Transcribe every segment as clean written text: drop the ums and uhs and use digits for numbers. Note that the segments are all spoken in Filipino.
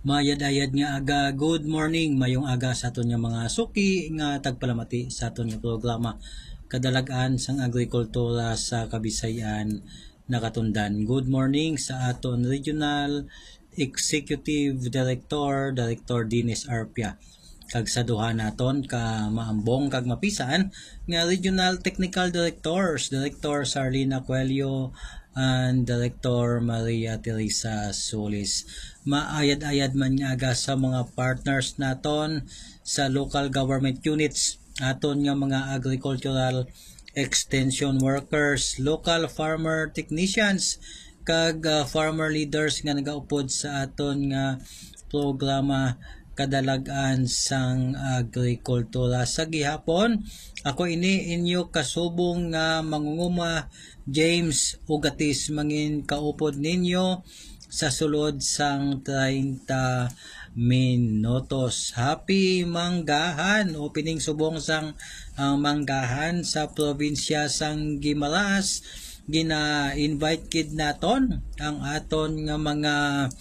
Mayad-ayad nga aga, good morning, mayong aga sa aton nga mga suki nga tagpalamati sa aton nga programa kadalagan sang agrikultura sa Kabisayan nakatundan. Good morning sa aton Regional Executive Director, Director Dennis Arpia. Kag sa duha naton ka maambong kag mapisan nga Regional Technical Directors, Director Sarlina Coelho and Director Maria Teresa Solis. Maayad-ayad man nga aga sa mga partners naton sa local government units, aton nga mga agricultural extension workers, local farmer technicians, kag farmer leaders nga nagaupod sa aton nga programa kadalagan sang agrikultura sa gihapon. Ako ini inyo kasubong nga mangunguma James Ugatis mangin kaupod ninyo sa sulod sang 30 minutos. Happy Manggahan, opening subong sang Manggahan sa probinsya sang Guimaras. Gina-invite kid naton ang aton nga mga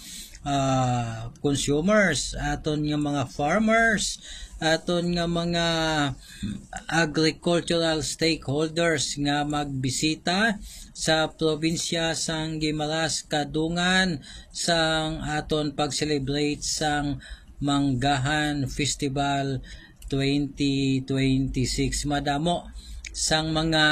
consumers, aton nga mga farmers, aton nga mga agricultural stakeholders nga magbisita sa probinsya sang Guimaras kadungan sang aton pag-celebrate sang Manggahan Festival 2026. Madamo sang mga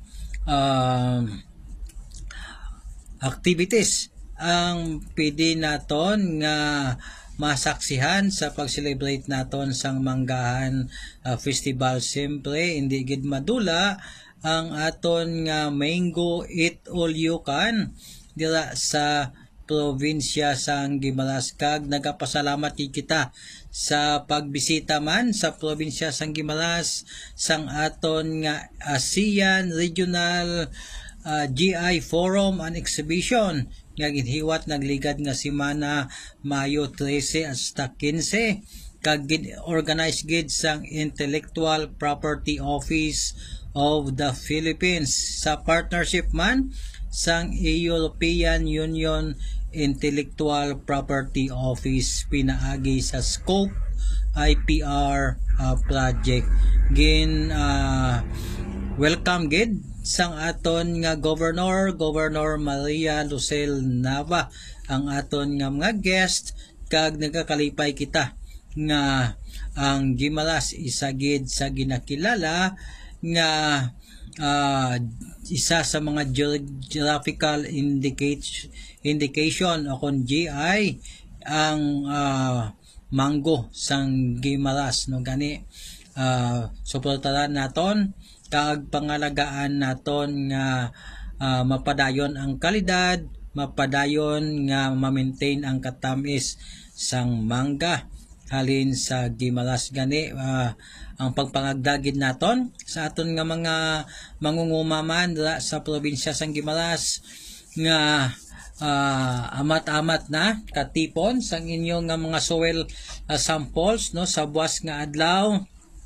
activities ang pwede naton nga masaksihan sa pag-celebrate naton sang Manggahan Festival. Siyempre, hindi gid madula ang aton nga Mango Eat All You Can dira sa probinsya sang Guimaras. Kag nagapasalamat kita sa pagbisita man sa probinsya sang Guimaras sang aton nga ASEAN Regional GI Forum and Exhibition nga ginhiwat nagligad nga semana Mayo 13 hasta 15, kag organized gid sang Intellectual Property Office of the Philippines sa partnership man sang European Union Intellectual Property Office pinaagi sa Scope IPR project. Welcome gid sang aton nga Governor Maria Lucel Nava ang aton nga mga guest, kag nagakalipay kita nga ang Guimaras isa gid sa ginakilala nga isa sa mga geographical indication o kon GI ang mango sang Guimaras, no gani suportahan naton kag pangalagaan naton nga mapadayon ang kalidad, mapadayon nga ma-maintain ang katamis sang mangga halin sa Guimaras. Gani ang pagpangagdagid naton sa aton nga mga mangungumaman sa probinsya sang Guimaras nga amat-amat na katipon sang inyo nga mga soil samples, no, sa buwas nga adlaw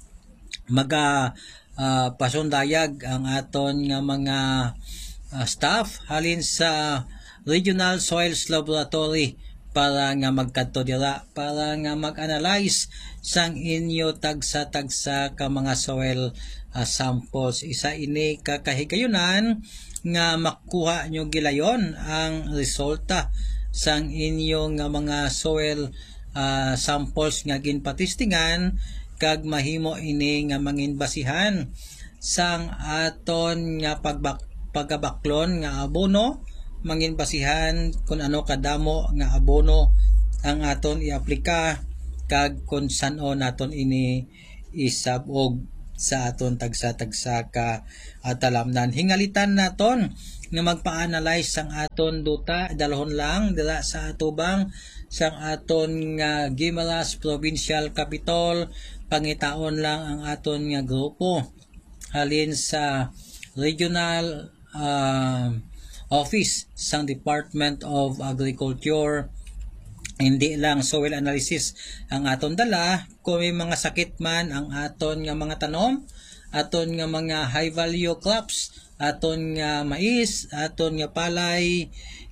pasundayag ang aton nga mga staff halin sa Regional Soils Laboratory para nga magkadto dira para nga mag-analyze sang inyo tagsa-tagsa ka mga soil samples. Isa ini kakahigayunan nga makuha nyo gilayon ang resulta sang inyo nga mga soil samples nga ginpatistingan, kag mahimo ini nga manginbasihan sang aton nga pagabaklon nga abono, manginbasihan kung ano kadamo nga abono ang aton iaplika, kag kung saan-o naton ini isabog sa aton tagsa-tagsa ka talamnan. Hingalitan naton nga magpa-analyze sang aton duta, dalhon lang dira sa atubang sang aton nga Guimaras Provincial Capital. Pangitaon lang ang aton nga grupo halin sa regional office sang Department of Agriculture. Hindi lang soil analysis ang aton dala, kung may mga sakit man ang aton nga mga tanom, aton nga mga high value crops, aton nga mais, aton nga palay,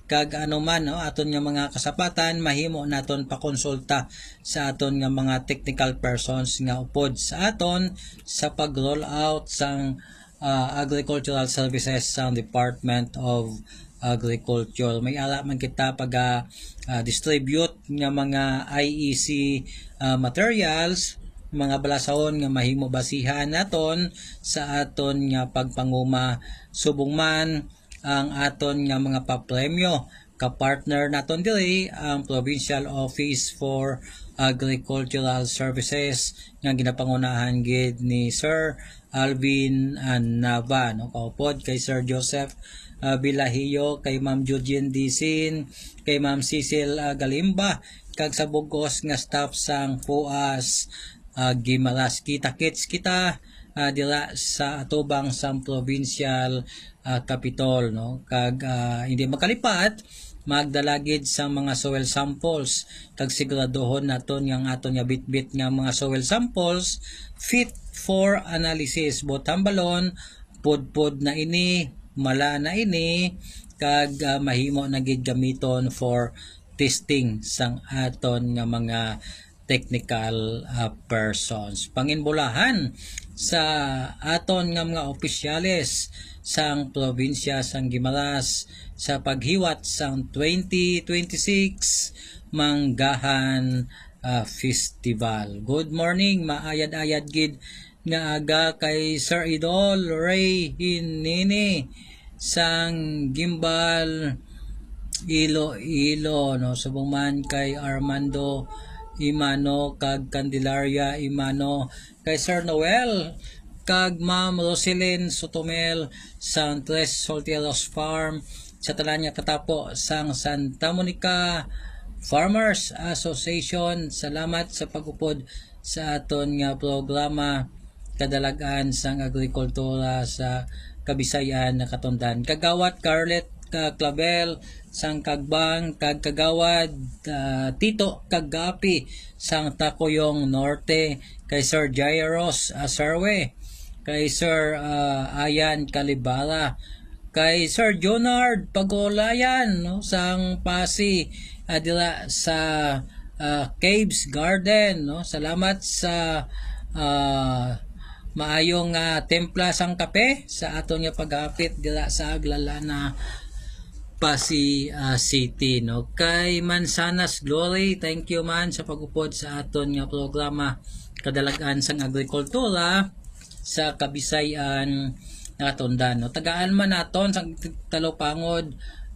kag anuman aton nga mga kasapatan mahimo naton pakonsulta sa aton nga mga technical persons nga upod sa aton sa pag-roll out sang agricultural services sa Department of Agriculture. May ala man kita pag distribute nga mga IEC materials, mga balasahon nga mahimo basihan naton sa aton nga pagpanguma, subong man ang aton nga mga papremyo. Ka-partner naton diri ang Provincial Office for Agricultural Services nga ginapangunahan gid ni Sir Alvin Nava, kaupod kay Sir Joseph Bilahio, kay Ma'am Eugene Disin, kay Ma'am Cecil Galimba, kag sa bugos nga staff sang PUAS Gimaras. Kita-kits kita dira sa atubang sang provincial capital, kag hindi makalipat magdalagid sa mga soil samples, kag siguraduhon naton yang aton nga bitbit nga mga soil samples fit for analysis. Botambalon pudpud na ini, mala na ini, kag mahimo na gid gamiton for testing sang aton nga mga technical persons. Panginbulahan sa aton nga mga opisyales sang probinsya sang Guimaras sa paghiwat sang 2026 Manggahan Festival. Good morning, maayad-ayad gid nga aga kay Sir Idol Ray Hinini sang Gimbal Iloilo, subong man kay Armando Imano kag Candelaria Imano, kay Sir Noel kag Ma'am Roselyn Sotomel sang Tres Solteros Farm, sa tanan nga katapo sang Santa Monica Farmers Association. Salamat sa pag-upod sa aton nga programa kadalagan sang agrikultura sa Kabisayan na Katondan. Kagawad Carlet Clavel sang Kagbang, kag kagawad Tito Kagapi sang Tacoyong Norte, kay Sir Jairos Asarwe, kay Sir Ayan Calibara, kay Sir Jonard Pagolayan sang Pasi adila sa Caves Garden. Salamat sa maayong templa sang kape sa aton nga paghapit dila sa Aglala na Pasig City. Kay Mansanas Glory, thank you man sa pag-upod sa aton nga programa kadalagan sang agrikultura sa Kabisayan Natondan. Tagaan man naton sang talopangod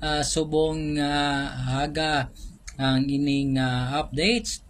subong haga ang ining updates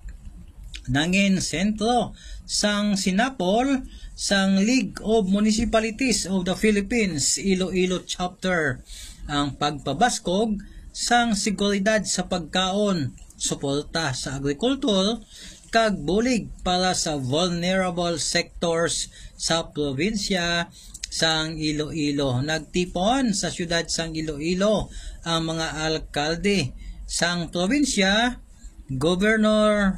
nangin sentro sang Sinapol sang League of Municipalities of the Philippines Iloilo Chapter ang pagpabaskog sang seguridad sa pagkaon, suporta sa agrikultur, kag bulig para sa vulnerable sectors sa probinsya sang Iloilo. Nagtipon sa syudad sang Iloilo ang mga alkalde sang probinsya, governor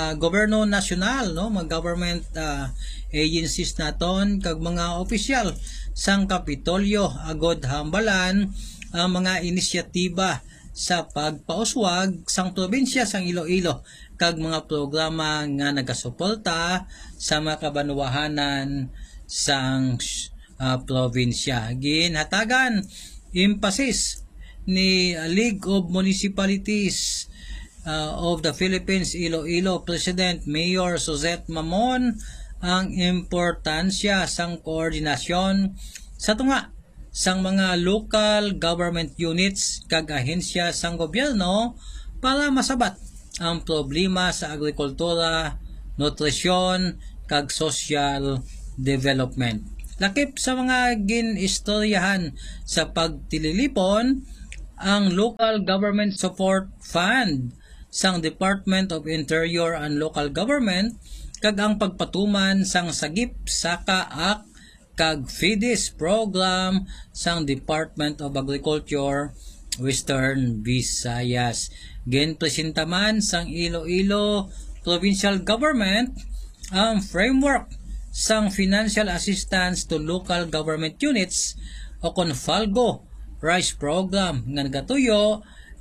nasyonal, mga government agencies naton, kag mga opisyal sang Kapitolyo agod hambalan ang mga inisyatiba sa pagpauswag sang probinsya sang Iloilo kag mga programa nga nagasuporta sa mga kabanwahanan sang probinsya. Ginhatagan emphasis ni League of Municipalities of the Philippines Iloilo President Mayor Suzette Mamon ang importansya sang koordinasyon sa tunga sang mga local government units kag ahensya sang gobyerno para masabat ang problema sa agrikultura, nutrisyon kag social development. Lakip sa mga ginistoryahan sa pagtililipon ang Local Government Support Fund sang Department of Interior and Local Government kag ang pagpatuman sang Sagip Saka Act kag FIDIS program sang Department of Agriculture Western Visayas. Ginpresentaman sang Iloilo Provincial Government ang framework sang Financial Assistance to Local Government Units o CONFALGO Rice Program nga nagatuyo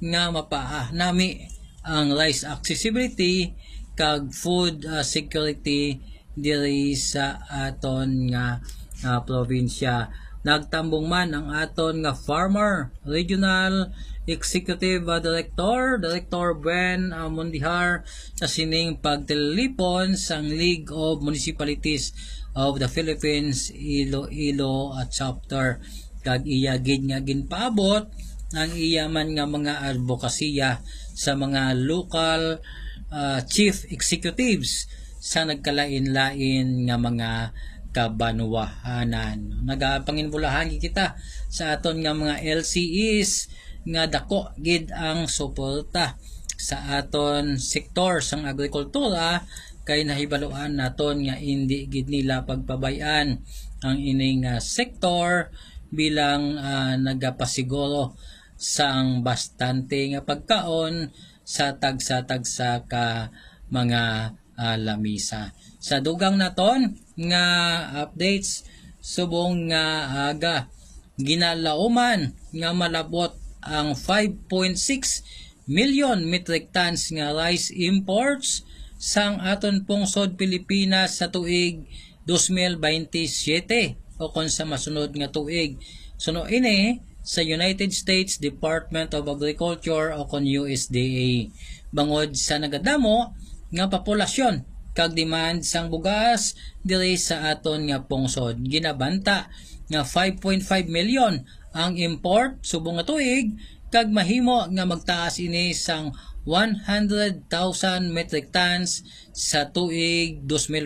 nga mapaanami ang rice accessibility kag food security diri sa aton nga probinsya. Nagtambong man ang aton nga Farmer Regional Executive Director, Director Ben Mondihar sa sining pagtelefon sang League of Municipalities of the Philippines Iloilo Chapter, kag iya gid nga ginpaabot ang iya man nga mga advokasya sa mga local chief executives sa nagkalain-lain nga mga kabanwahanan. Nagapanginbulahan kita sa aton nga mga LCEs nga dako gid ang suporta sa aton sektor sang agrikultura, kay nahibaluan naton nga hindi gid nila pagpabayan ang ining sektor bilang nagapasiguro sang bastante nga pagkaon sa tagsa-tagsa ka mga lamisa. Sa dugang naton nga updates, subong nga aga ginalauman nga malabot ang 5.6 million metric tons nga rice imports sang aton pungsod Pilipinas sa tuig 2027 o kon sa masunod nga tuig. Suno ini sa United States Department of Agriculture o kon USDA, bangod sa nagadamo nga populasyon kag demand sang bugas diri sa aton nga pungsod. Ginabanta nga 5.5 million ang import subong nga tuig, kag mahimo nga magtaas ini sang 100,000 metric tons sa tuig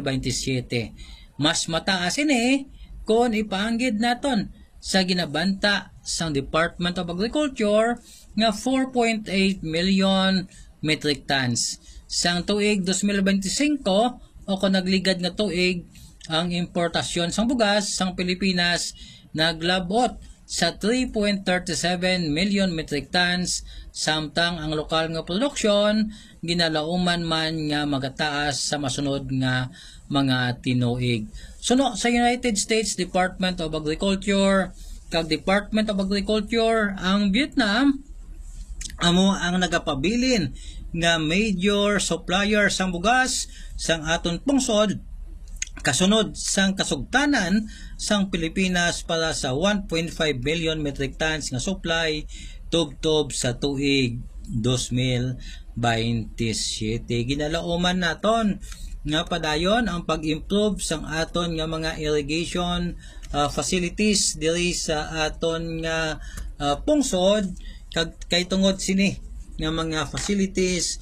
2027. Mas mataas ini kung ipaanggid naton sa ginabanta sang Department of Agriculture nga 4.8 million metric tons. Sang tuig 2025 o kung nagligad nga tuig, ang importasyon sang bugas sang Pilipinas naglabot sa 3.37 million metric tons, samtang ang lokal nga produksyon ginalauman man nga magataas sa masunod nga mga tinuig. Suno sa United States Department of Agriculture kag Department of Agriculture, ang Vietnam amo ang nagapabilin nga major supplier sang bugas sang aton pungsod, kasunod sang kasugtanan sang Pilipinas para sa 1.5 billion metric tons nga supply tubtob sa tuig 2027. Ginalauman naton nga padayon ang pag-improve sang aton nga mga irrigation facilities diri sa aton nga pungsod, kay tungod sini nga mga facilities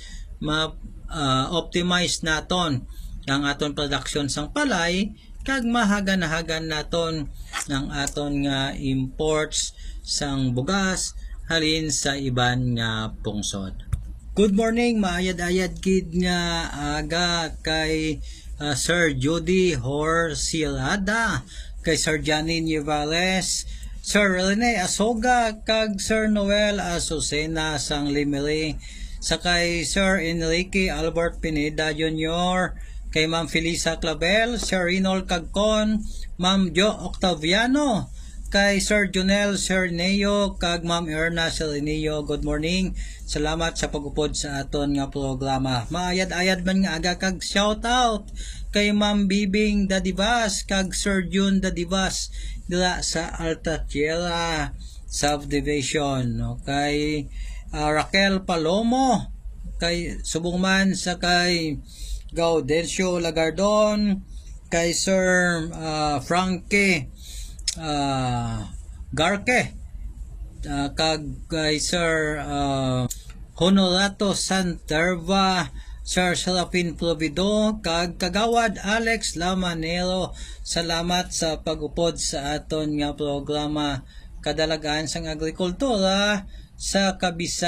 ma-optimize naton ang aton production sang palay, kag mahagan-hagan naton ang aton nga imports sang bugas halin sa iban nga pungsod. Good morning, maayad-ayad gid nga aga kay Sir Judy Horcilada, kay Sir Johnny Nieves, Sir Rene Asoga, kag Sir Noel Azucena sang Limeri, sakay Sir Enrique Albert Pineda Jr., kay Ma'am Felisa Clavel, Sir Rinol Cagcon, Ma'am Jo Octaviano, kay Sir Junel Cerneo, kag Ma'am Erna Cerneo. Good morning. Salamat sa pagupod sa aton nga programa. Maayad-ayad man nga aga kag shout out kay Ma'am Bibing Dadivas kag Sir June Dadivas dira sa Alta Tierra Subdivision. Kay Raquel Palomo, kay subong man sa kay Gaudencio Lagardon, kay Sir Frankie Garke, kag kay Sir Honorato Santerva, Sir Serafin Provido, kag Kagawad Alex Lamanero. Salamat sa pagupod sa aton nga programa Kadalagaan sang Agrikultura sa Kabisa